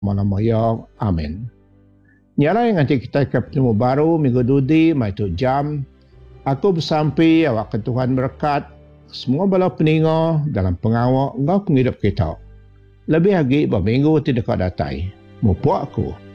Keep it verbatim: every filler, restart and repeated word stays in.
Nama ya, amin. Nyala yang nanti kita ketemu baru minggu dudi, mai tu jam. Aku bersampai awak ke Tuhan berkat semua bala peninga dalam pengawal engkau penghidup kita. Lebih lagi berminggu tidak datai. Mupu aku.